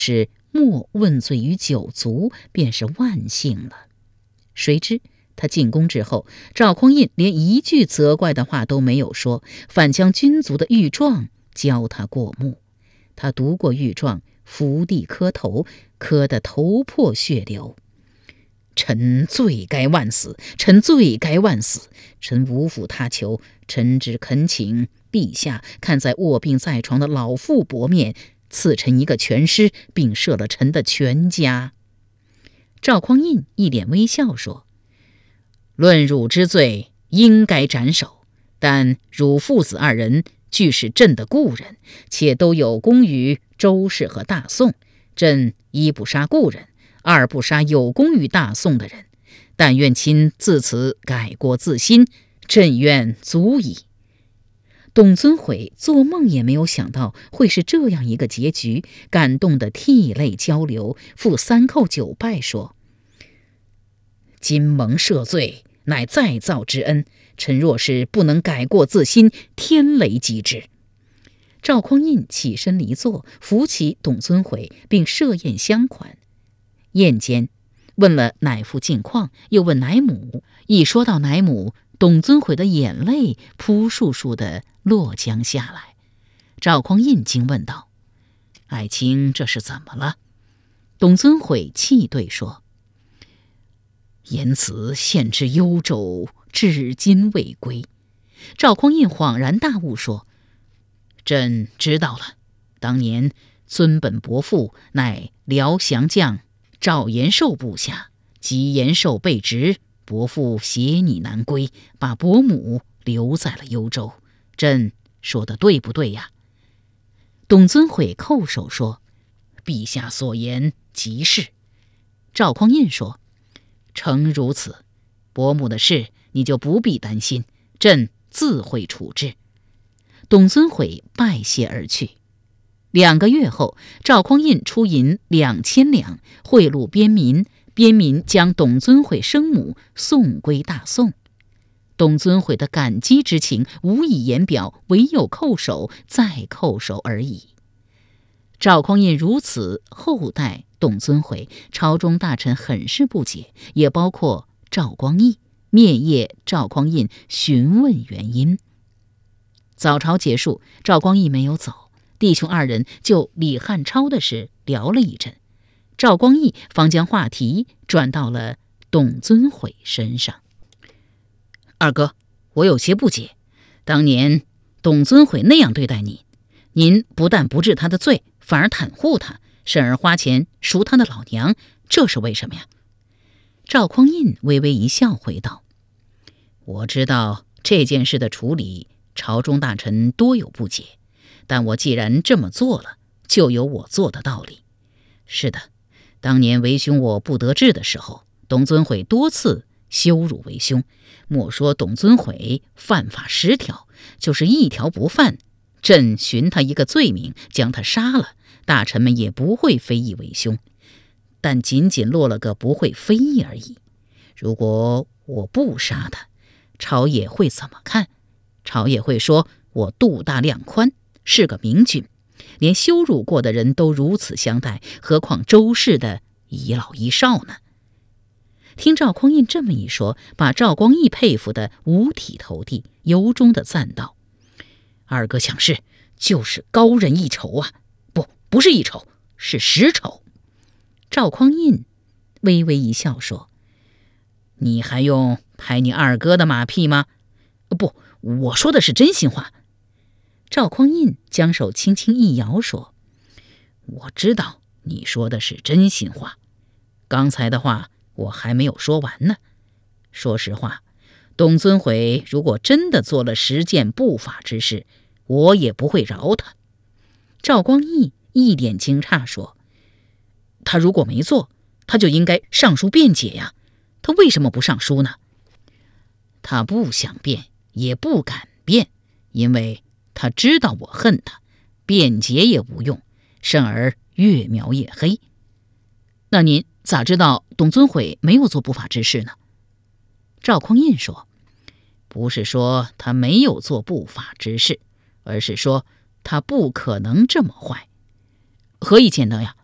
是莫问罪于九族，便是万幸了。谁知他进宫之后，赵匡胤连一句责怪的话都没有说，反将军族的御状交他过目。他读过御状，伏地磕头，磕得头破血流。臣罪该万死，臣罪该万死，臣无负他求，臣只恳请陛下看在卧病在床的老父薄面，赐臣一个全尸，并赦了臣的全家。赵匡胤一脸微笑说：论汝之罪，应该斩首，但汝父子二人俱是朕的故人，且都有功于周氏和大宋，朕一不杀故人，二不杀有功于大宋的人，但愿卿自此改过自新，朕愿足矣。董遵毁做梦也没有想到会是这样一个结局，感动得涕泪交流，负3叩9拜说：今蒙赦罪，乃再造之恩，臣若是不能改过自新，天雷击之。赵匡胤起身离座，扶起董遵毁，并设宴相款。宴间问了乃父近况，又问乃母。一说到乃母，董遵毁的眼泪扑簌簌地落将下来。赵匡胤惊问道：爱卿这是怎么了？董遵毁泣对说：言辞献之幽州，至今未归。赵匡胤恍然大悟说：朕知道了，当年尊本伯父乃辽降将赵延寿部下，及延寿被执，伯父携你南归，把伯母留在了幽州。朕说的对不对呀？董遵毁叩首说：陛下所言极是。赵匡胤说：诚如此，伯母的事你就不必担心，朕自会处置。董遵毁拜谢而去。2个月后，赵匡胤出银2000两贿赂边民，边民将董遵毁生母送归大宋。董遵毁的感激之情无以言表，唯有叩首再叩首而已。赵匡胤如此厚待董遵毁，朝中大臣很是不解，也包括赵光义。面夜赵匡胤询问原因。早朝结束，赵光义没有走，弟兄2人就李汉超的事聊了一阵。赵光义方将话题转到了董遵毁身上。二哥，我有些不解，当年董遵毁那样对待你，您不但不治他的罪，反而袒护他，甚而花钱赎他的老娘，这是为什么呀？赵匡胤微微一笑回道：我知道这件事的处理，朝中大臣多有不解，但我既然这么做了，就有我做的道理。是的，当年为兄我不得志的时候，董遵毁多次羞辱为兄，莫说董遵毁犯法10条，就是1条不犯，朕寻他一个罪名，将他杀了，大臣们也不会非议为兄，但仅仅落了个不会非议而已。如果我不杀他，朝野会怎么看？朝野会说我肚大量宽，是个明君，连羞辱过的人都如此相待，何况周氏的一老一少呢？听赵匡胤这么一说，把赵光义佩服得五体投地，由衷地赞道：二哥想事就是高人一筹啊，不是一筹，是10筹。赵匡胤微微一笑说：你还用拍你二哥的马屁吗？不，我说的是真心话。赵匡胤将手轻轻一摇说：我知道你说的是真心话，刚才的话我还没有说完呢。说实话，董遵毁如果真的做了10件不法之事，我也不会饶他。赵光义一脸惊诧说：他如果没做，他就应该上书辩解呀，他为什么不上书呢？他不想辩，也不敢辩，因为他知道我恨他，辩解也无用，甚而越描越黑。那您咋知道董遵毁没有做不法之事呢？赵匡胤说：不是说他没有做不法之事，而是说他不可能这么坏。何以见得呀？